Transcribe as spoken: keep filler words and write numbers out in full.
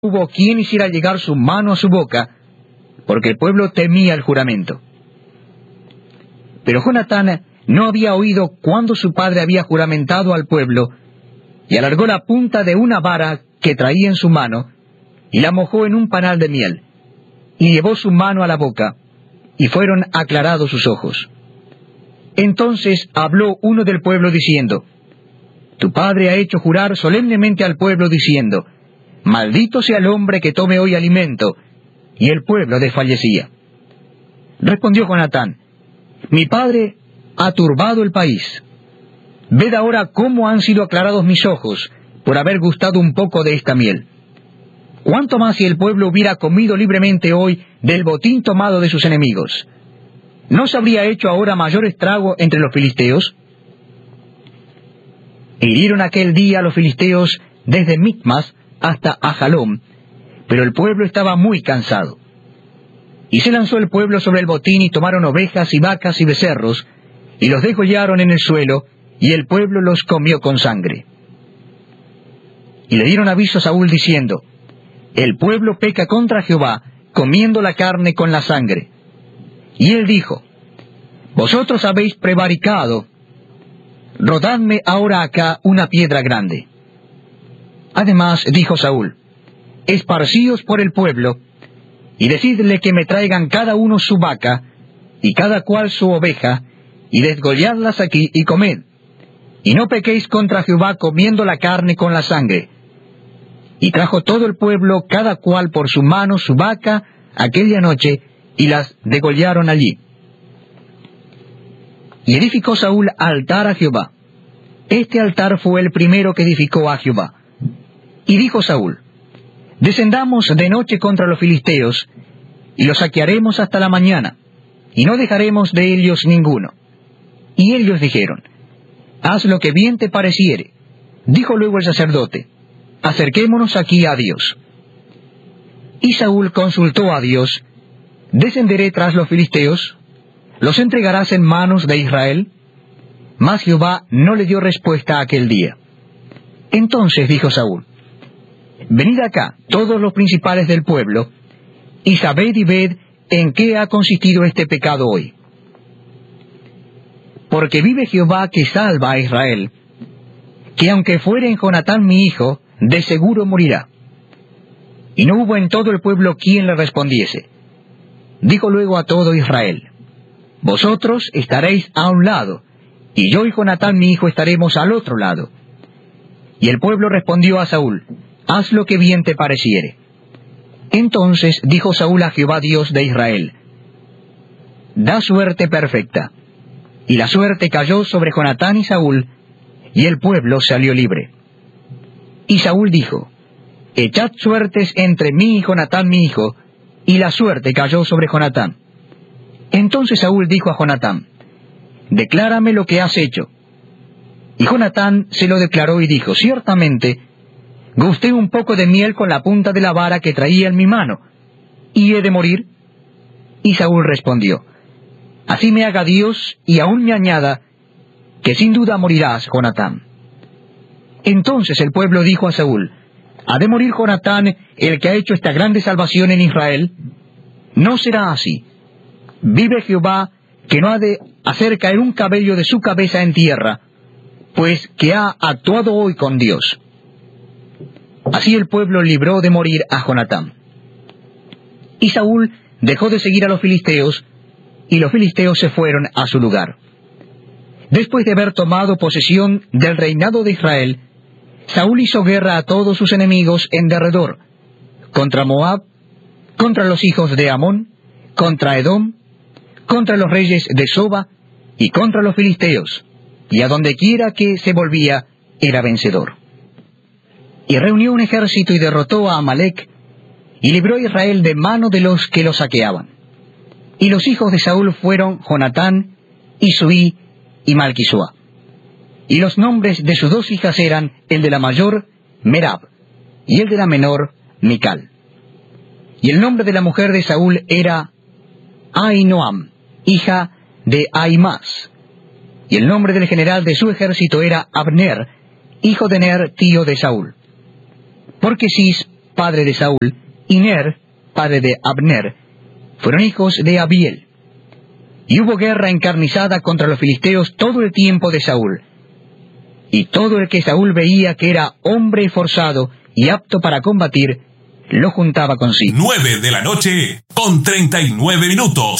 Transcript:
hubo quien hiciera llegar su mano a su boca, porque el pueblo temía el juramento. Pero Jonatán no había oído cuando su padre había juramentado al pueblo, y alargó la punta de una vara que traía en su mano, y la mojó en un panal de miel, y llevó su mano a la boca, y fueron aclarados sus ojos. Entonces habló uno del pueblo diciendo: Tu padre ha hecho jurar solemnemente al pueblo diciendo: Maldito sea el hombre que tome hoy alimento. Y el pueblo desfallecía. Respondió Jonatán: Mi padre ha turbado el país. Ved ahora cómo han sido aclarados mis ojos por haber gustado un poco de esta miel. ¿Cuánto más si el pueblo hubiera comido libremente hoy del botín tomado de sus enemigos? ¿No se habría hecho ahora mayor estrago entre los filisteos? E hirieron aquel día a los filisteos desde Micmas hasta Ajalón, pero el pueblo estaba muy cansado. Y se lanzó el pueblo sobre el botín, y tomaron ovejas y vacas y becerros, y los degollaron en el suelo, y el pueblo los comió con sangre. Y le dieron aviso a Saúl diciendo: El pueblo peca contra Jehová, comiendo la carne con la sangre. Y él dijo: Vosotros habéis prevaricado, rodadme ahora acá una piedra grande. Además dijo Saúl: Esparcíos por el pueblo, y decidle que me traigan cada uno su vaca, y cada cual su oveja, y desgolladlas aquí y comed, y no pequéis contra Jehová comiendo la carne con la sangre. Y trajo todo el pueblo, cada cual por su mano, su vaca, aquella noche, y las degollaron allí. Y edificó Saúl altar a Jehová. Este altar fue el primero que edificó a Jehová. Y dijo Saúl: Descendamos de noche contra los filisteos, y los saquearemos hasta la mañana, y no dejaremos de ellos ninguno. Y ellos dijeron: Haz lo que bien te pareciere. Dijo luego el sacerdote: Acerquémonos aquí a Dios. Y Saúl consultó a Dios: ¿Descenderé tras los filisteos? ¿Los entregarás en manos de Israel? Mas Jehová no le dio respuesta aquel día. Entonces dijo Saúl: Venid acá, todos los principales del pueblo, y sabed y ved en qué ha consistido este pecado hoy. Porque vive Jehová que salva a Israel, que aunque fuere en Jonatán mi hijo, de seguro morirá. Y no hubo en todo el pueblo quien le respondiese. Dijo luego a todo Israel: Vosotros estaréis a un lado, y yo y Jonatán mi hijo estaremos al otro lado. Y el pueblo respondió a Saúl: Haz lo que bien te pareciere. Entonces dijo Saúl a Jehová Dios de Israel: Da suerte perfecta. Y la suerte cayó sobre Jonatán y Saúl, y el pueblo salió libre. Y Saúl dijo: Echad suertes entre mí y Jonatán mi hijo, y la suerte cayó sobre Jonatán. Entonces Saúl dijo a Jonatán: Declárame lo que has hecho. Y Jonatán se lo declaró y dijo: Ciertamente, gusté un poco de miel con la punta de la vara que traía en mi mano, ¿y he de morir? Y Saúl respondió: Así me haga Dios, y aún me añada, que sin duda morirás, Jonatán. Entonces el pueblo dijo a Saúl: ¿Ha de morir Jonatán, el que ha hecho esta grande salvación en Israel? No será así. Vive Jehová, que no ha de hacer caer un cabello de su cabeza en tierra, pues que ha actuado hoy con Dios. Así el pueblo libró de morir a Jonatán. Y Saúl dejó de seguir a los filisteos, y los filisteos se fueron a su lugar. Después de haber tomado posesión del reinado de Israel, Saúl hizo guerra a todos sus enemigos en derredor, contra Moab, contra los hijos de Amón, contra Edom, contra los reyes de Soba, y contra los filisteos, y a donde quiera que se volvía, era vencedor. Y reunió un ejército y derrotó a Amalec, y libró a Israel de mano de los que lo saqueaban. Y los hijos de Saúl fueron Jonatán, Isuí y Malquisua. Y los nombres de sus dos hijas eran el de la mayor, Merab, y el de la menor, Mical. Y el nombre de la mujer de Saúl era Ahinoam, hija de Ahimaas. Y el nombre del general de su ejército era Abner, hijo de Ner, tío de Saúl. Porque Cis padre de Saúl, y Ner, padre de Abner, fueron hijos de Abiel. Y hubo guerra encarnizada contra los filisteos todo el tiempo de Saúl. Y todo el que Saúl veía que era hombre forzado y apto para combatir, lo juntaba consigo. Nueve de la noche con treinta y nueve minutos.